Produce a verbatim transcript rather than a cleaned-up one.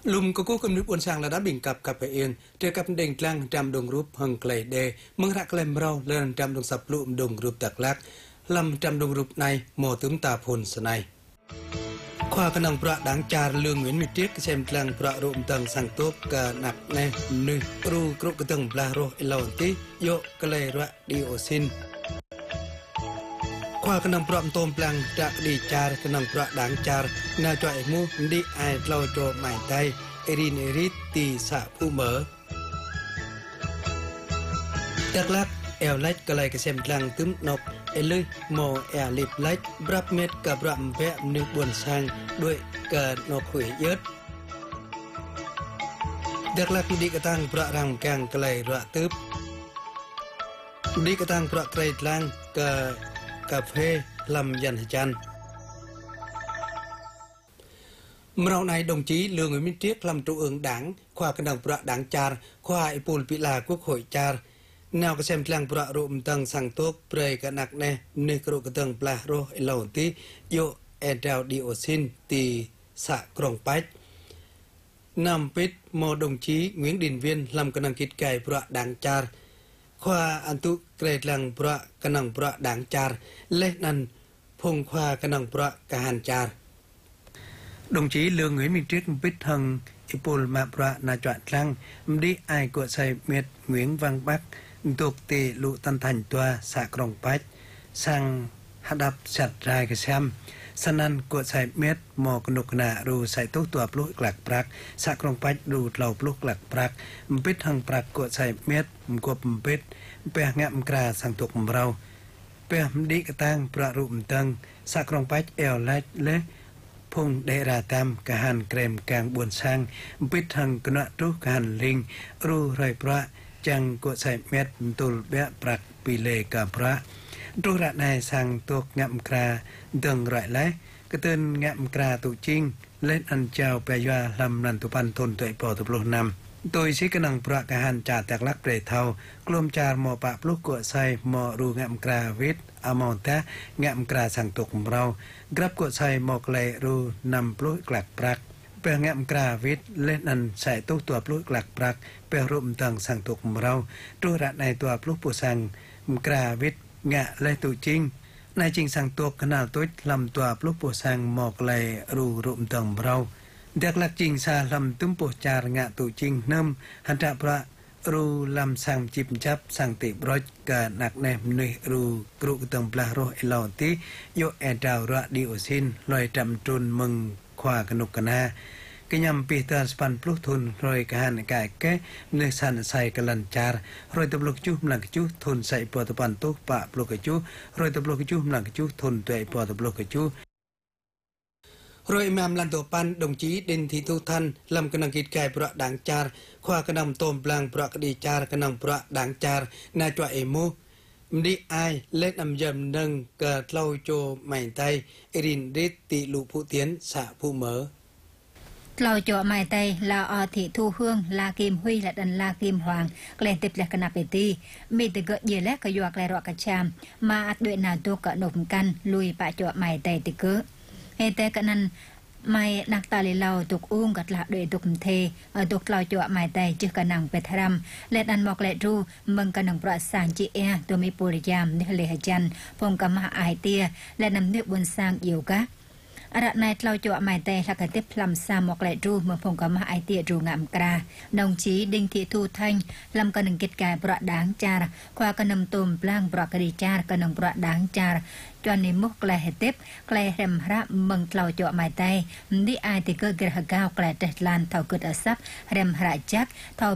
ลุมก็กู้กำนึกบนสร้างระดับบิ่งกับกับไปเองเจอกับเด่งกลางจำดงรูปหังไกลเดมึงรักเลมเราเลื่อนจำดงสับลุมดงรูปตักลักลำจำดงรูปในหมอตึมตาพลสนัยขวากำลังประดังจารเลืองเหมือนมิตรเซมกลางประรูปตังสังตุกกะหนักในนึกรูกรุกตังปลาโรเอลอนติโยกเลยระดิโอซินขวากำลังประมตมปลังจะดีจารกำลังประดังจารนาจ่อยมูดีไอเราโจใหม่ไทยเอรินเอริตตีสะผู้เหมอตักลักเอลไลท์กะเลยกระเซมกลางตึมนกเอลุยโมเอลิบไลท์บรับเม็ดกับรำแวะนึกบนสร้างด้วยเกิดนกหุยยึดตักลักดีกระตั้งประรังแกงกะเลยระตึบดีกระตั้งประไกรลังกะกาเฟลำยันจันเมื่อในดงจีเลืองมิตรเทียกลำตัวเอิงดังขวากระดังประดังจารขวาไอปูลปิลากุกหอยจารแนวกระเซมกลางประรูมตังสังตุกเปรยกระนักแน่นึกรุกตังปลาโรเอลอนติโยเอเดลดิโอซินตีสะกรงปัดนำปิดโมดงจีเหวียงดินเวียนลำกระนังกิดไก่ประดังจารขวาอันตุเกรดลังประกนังประดังจารเล็กนั้นพงขวากนังประกหันจารดงจีเลืองเหวียนมิตรปิดทางอิปูลมาประนาจวัดลังมดีไอกวดใส่เม็ดเหวียงวังบักตุกตีลุตันทันตัวสะกรงปัดสั่งหัดับจัดรายกระแซมสนันกวดใส่เม็ดหมอกนุกนารูใส่ตู้ตัวปลุกหลักปรักสะกรงปัดรูเหล่าปลุกหลักปรักมปิดทางปรักกวดใส่เม็ดมกวบมปิดเปียงะมกราสังตุกมเราเปียมดีกระตังประรุมตังสะกรงปัดเอลไลเละพงเดราตามกะหันเกรมกลางบวนช่างปิดทางกระตุกหันลิงรูไรพระจังกวดใส่เม็ดตุลเบะปรักปีเลกับพระตุระนายสั่งตกงะมกราดังไรไลกระเตือนงะมกราตุจริงเล่นอันเจ้าไปยาลำนันตุปันทนตัวปอตุปลุกนำโดยชิกนังประกหันจ่าแตกลักเปรตเทากลมจารหมอปะปลุกกวดใส่หมอรูงะมกราวิทอมอนตะงะมกราสั่งตกเรากรับกวดใส่หมอกเลยรูนำปลุกกลักปรักเปงะมกราวิทเล่นอันใส่ตู้ตัวปลุกกลักปรักเปรุมตังสั่งตกเราตุระในตัวปลุกปูสังมกราวิทงะเลยตุจริงนายจริงสั่งตัวขนาดตุ้ยลำตัวปลุกปูสังหมอกเลยรูรุมตังเราเด็กหลักจริงซาลำตุ้มปูจารงะตุจริงน้ำหันตะพระรูลำสั่งจิบจับสั่งติบรอยกะหนักแนมนุยรูกรุตังปลาโรเอลอนติโยเอดาวระดิโอซินลอยจำจุนมึงขวากนุกนากยำปีตาสปันปลุกทุนรอยกะหันกายแก่เนื้อสันใส่กลันจารรอยตบลุกจุหลังจุทุนใส่ปอตปันตุปะปลุกจุรอยตบลุกจุหลังจุทุนตัวปอตบลุกจุรอยแมมลันโตปันดงจีดินที่ทุกท่านลำกนังกิดไก่ประดังจารขวากระนำโตมปลางประกดีจารกระนำประดังจารนาจวเอมูมดีไอเล็กนำยำนึงเกิดเล่าโจใหม่ไตเอรินริติลูผู้เตียนสะผู้เหมอเราโจใหม่ไตลาอธิทูเฮืองลาเกมหุยและดันลาเกมหวางเกลนติดและกนาเปตีมีแต่ก็เยและก็ยัวกลายรอกระชามมาอัดด้วยนาตัวกะหนุมกันลุยปะโจใหม่ไตติเกอเฮแต่กันนั้นไม่นักตาเลเราตุกอุ้งกัดละโดยตุกเทตุกเราจั่วไม่ไตจึกกระนังไปทรำและอันบอกและรู้มึงกระนังประสานจีเอตัวมีปุริยามนิเลหจันพงกมาไอเตียและนำเนื้อบนสร้างเอียวกะอรัตนายเราจั่วไม่ไตหลักเต็บพลัมซามอกและรู้เมื่อพงกมาไอเตียรู้งามกราดงชีดิงที่ทูทังลำกระนังกิจกายประดังจารควากระนำตุ่มปล้างประกดีจารกระนังประดังจารจวนนิมุกแกลเต็บแกลเรมพระมึงเราจั่วไม่ไตดิไอติเกอร์กระก้าวแกลเตลานเท่าเกิดอสับเรมพระจักเท่า